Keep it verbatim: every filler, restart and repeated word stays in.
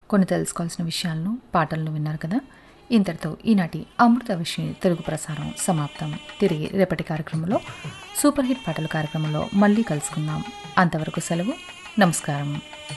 కొన్ని తెలుసుకోవాల్సిన విషయాలను పాటలను విన్నారు కదా. ఇంతటితో ఈనాటి అమృత విషయం తెలుగు ప్రసారం సమాప్తం. తిరిగి రేపటి కార్యక్రమంలో సూపర్ హిట్ పాటల కార్యక్రమంలో మళ్ళీ కలుసుకుందాం. అంతవరకు సెలవు. నమస్కారం.